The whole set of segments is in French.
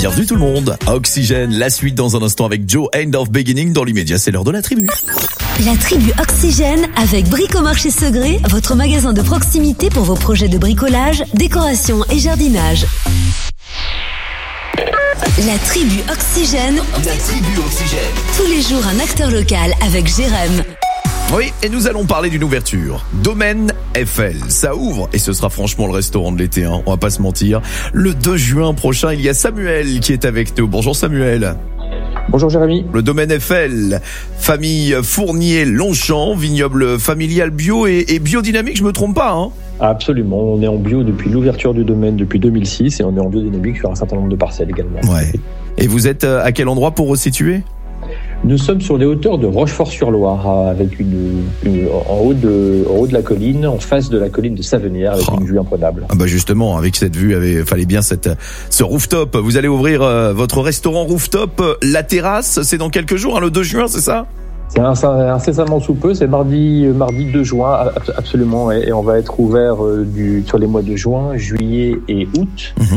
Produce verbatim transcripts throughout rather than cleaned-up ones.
Bienvenue tout le monde. Oxygène, la suite dans un instant avec Joe, End of Beginning. Dans l'immédiat, c'est l'heure de la tribu. La tribu Oxygène avec Bricomarché Segré, votre magasin de proximité pour vos projets de bricolage, décoration et jardinage. La tribu Oxygène. La tribu Oxygène. Tous les jours un acteur local avec Jérém. Oui, et nous allons parler d'une ouverture. Domaine F L, ça ouvre et ce sera franchement le restaurant de l'été, hein, on va pas se mentir. Le deux juin prochain, il y a Samuel qui est avec nous. Bonjour Samuel. Bonjour Jérémy. Le domaine F L, famille Fournier Longchamp, vignoble familial bio et, et biodynamique, je me trompe pas, hein? Absolument, on est en bio depuis l'ouverture du domaine depuis deux mille six et on est en biodynamique sur un certain nombre de parcelles également. Ouais. Et vous êtes à quel endroit pour resituer ? Nous sommes sur les hauteurs de Rochefort-sur-Loire, avec une, une en haut de en haut de la colline, en face de la colline de Savenière, avec oh. une vue imprenable. Ah bah justement, avec cette vue, il fallait bien cette ce rooftop. Vous allez ouvrir euh, votre restaurant rooftop, La Terrasse. C'est dans quelques jours, hein, le deux juin, c'est ça ? C'est incessamment sous peu, c'est mardi, mardi deux juin, absolument, et on va être ouvert du, sur les mois de juin, juillet et août mmh.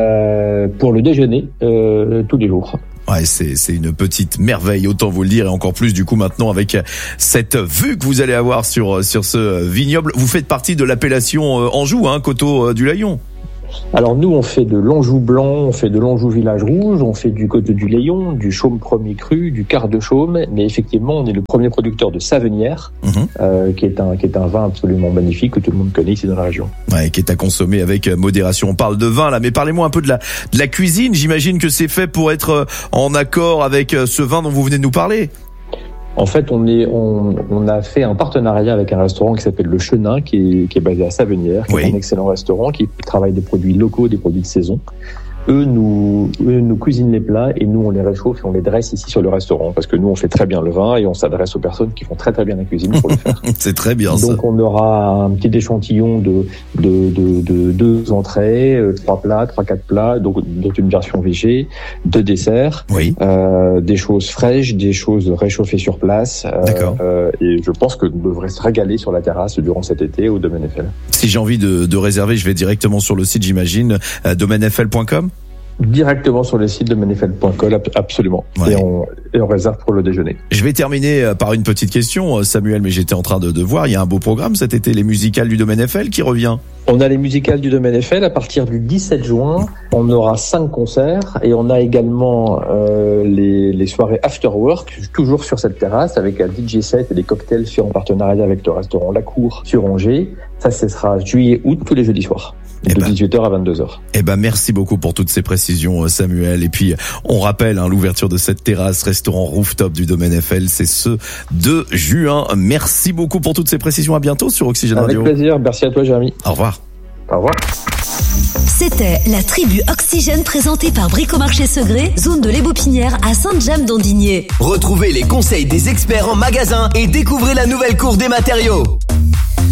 euh, pour le déjeuner euh, tous les jours. Ouais, c'est c'est une petite merveille, autant vous le dire, et encore plus du coup maintenant avec cette vue que vous allez avoir sur sur ce vignoble. Vous faites partie de l'appellation Anjou, hein, Coteaux du Layon. Alors nous, on fait de l'Anjou blanc, on fait de l'Anjou village rouge, on fait du Coteaux du Layon, du Chaume premier cru, du quart de Chaume, mais effectivement, on est le premier producteur de Savenière, mmh. euh, qui est un qui est un vin absolument magnifique que tout le monde connaît ici dans la région. Ouais, qui est à consommer avec modération. On parle de vin là, mais parlez-moi un peu de la de la cuisine. J'imagine que c'est fait pour être en accord avec ce vin dont vous venez de nous parler. En fait, on est, on, on a fait un partenariat avec un restaurant qui s'appelle Le Chenin, qui est, qui est basé à Savenière, qui oui. est un excellent restaurant, qui travaille des produits locaux, des produits de saison. Eux nous, eux nous cuisinent les plats et nous on les réchauffe et on les dresse ici sur le restaurant parce que nous on fait très bien le vin et on s'adresse aux personnes qui font très très bien la cuisine pour le faire. C'est très bien. Donc ça. Donc on aura un petit échantillon de de de, de deux entrées, trois plats, trois quatre plats, donc donc une version végé, deux desserts, oui. euh, des choses fraîches, des choses réchauffées sur place. D'accord. Euh, et je pense que nous devrions se régaler sur la terrasse durant cet été au Domaine F L. Si j'ai envie de, de réserver, je vais directement sur le site, j'imagine, euh, domaine f l point com. Directement sur le site de domaine f l point com, absolument. Ouais. Et, on, et on réserve pour le déjeuner. Je vais terminer par une petite question, Samuel, mais j'étais en train de, de voir, il y a un beau programme cet été, les musicales du Domaine F L qui revient. On a les musicales du Domaine F L à partir du dix-sept juin. On aura cinq concerts et on a également euh, les, les soirées after work, toujours sur cette terrasse, avec un D J set et des cocktails sur en partenariat avec le restaurant La Cour sur Angers. Ça, ce sera juillet-août, tous les jeudis soirs. De ben, dix-huit heures à vingt-deux heures. Eh ben, merci beaucoup pour toutes ces précisions, Samuel. Et puis, on rappelle, hein, l'ouverture de cette terrasse, restaurant rooftop du Domaine F L, c'est ce deux juin. Merci beaucoup pour toutes ces précisions. À bientôt sur Oxygène Radio. Avec plaisir. Merci à toi, Jérémy. Au revoir. Au revoir. C'était la tribu Oxygène présentée par Bricomarché Segré, zone de l'Ébopinière à Sainte-Jamme-d'Andigné. Retrouvez les conseils des experts en magasin et découvrez la nouvelle cour des matériaux.